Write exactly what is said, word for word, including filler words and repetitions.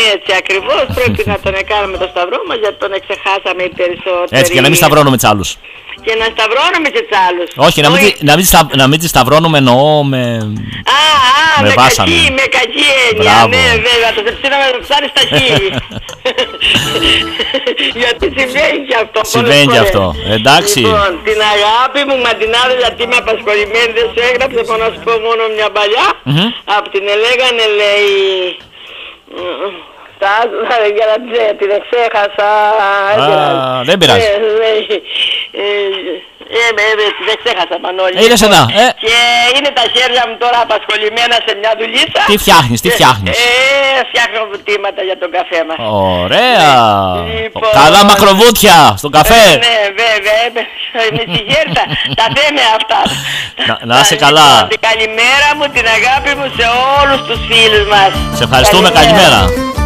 έτσι ακριβώς. Πρέπει να τον κάνουμε το σταυρό μας, γιατί τον εξεχάσαμε οι περισσότεροι. Έτσι, και να μην σταυρώνουμε τους άλλους. Και να σταυρώνουμε και τους άλλους. Όχι, να μην, τη, να, μην, να μην τη σταυρώνουμε, εννοώ με. Α, α, με, με βάσανο. κακή, με κακή έννοια. Μπράβο. Ναι, βέβαια, το ζεψίνα με το ψάρι στα χείλη. Γιατί συμβαίνει και αυτό. Συμβαίνει και αυτό. Εντάξει. Λοιπόν, την αγάπη μου, Μαντινάδε, γιατί είμαι απασχολημένη, δεν σου έγραψα, μπορώ να σου πω μόνο μια παλιά. Mm-hmm. Από την Ελέγανε, λέει. Για να την εξέχασα. Α, δεν πειράζει. Δεν ξέχασα, Μανώλη. Είδες εδώ. Και είναι τα χέρια μου τώρα απασχολημένα σε μια δουλίτσα. Τι φτιάχνεις, τι φτιάχνεις. Ε, φτιάχνω βουτήματα για τον καφέ μας. Ωραία. Καλά μακροβούτια στον καφέ. Ναι, βέβαια. Με τη γέρτα. Τα θέμε αυτά. Να είσαι καλά. Την καλημέρα μου, την αγάπη μου σε όλους τους φίλους μας. Σε ευχαριστούμε, καλημέρα.